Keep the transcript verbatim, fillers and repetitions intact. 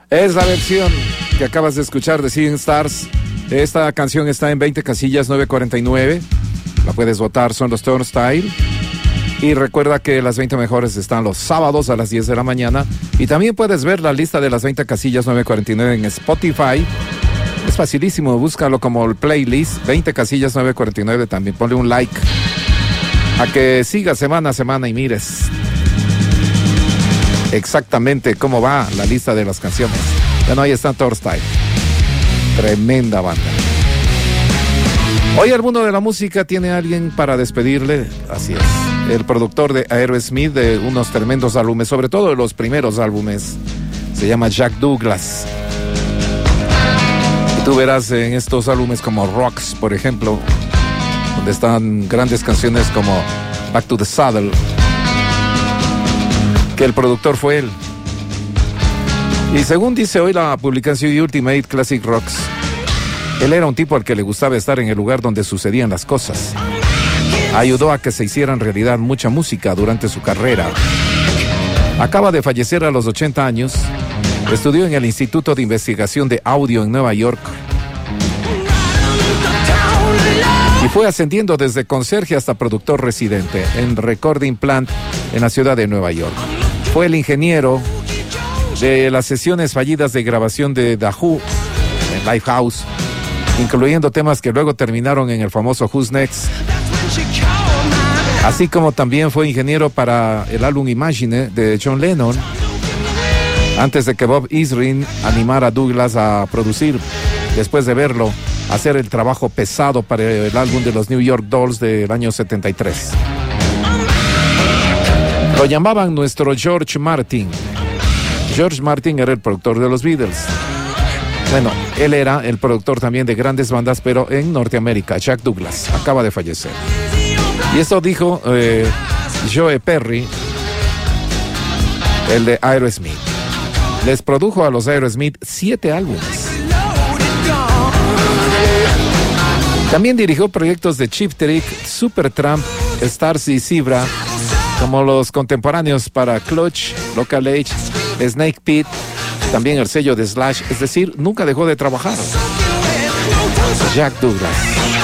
Es la versión que acabas de escuchar de Seeing Stars. Esta canción está en veinte casillas nueve cuarenta y nueve. La puedes votar, son los Turnstile. Y recuerda que las veinte mejores están los sábados a las diez de la mañana. Y también puedes ver la lista de las veinte casillas nueve cuarenta y nueve en Spotify. Es facilísimo, búscalo como el playlist veinte casillas nueve cuarenta y nueve. También ponle un like a que sigas semana a semana y mires exactamente cómo va la lista de las canciones. Bueno, ahí está Turnstile. Tremenda banda. Hoy el mundo de la música tiene a alguien para despedirle. Así es. El productor de Aerosmith, de unos tremendos álbumes, sobre todo de los primeros álbumes. Se llama Jack Douglas. Y tú verás en estos álbumes como Rocks, por ejemplo, donde están grandes canciones como Back to the Saddle, que el productor fue él. Y según dice hoy la publicación Ultimate Classic Rocks, él era un tipo al que le gustaba estar en el lugar donde sucedían las cosas. Ayudó a que se hiciera en realidad mucha música durante su carrera. Acaba de fallecer a los ochenta años. Estudió en el Instituto de Investigación de Audio en Nueva York. Y fue ascendiendo desde conserje hasta productor residente en Recording Plant en la ciudad de Nueva York. Fue el ingeniero de las sesiones fallidas de grabación de The Who en Lifehouse, incluyendo temas que luego terminaron en el famoso Who's Next. Así como también fue ingeniero para el álbum Imagine de John Lennon, antes de que Bob Ezrin animara a Douglas a producir, después de verlo hacer el trabajo pesado para el álbum de los New York Dolls del año setenta y tres. Lo llamaban nuestro George Martin. George Martin era el productor de los Beatles. Bueno, él era el productor también de grandes bandas, pero en Norteamérica. Jack Douglas acaba de fallecer. Y esto dijo eh, Joe Perry, el de Aerosmith. Les produjo a los Aerosmith siete álbumes. También dirigió proyectos de Cheap Trick, Supertramp, Stars y Zebra, como los contemporáneos para Clutch, Local Age, Snake Pit, también el sello de Slash. Es decir, nunca dejó de trabajar. Jack Douglas.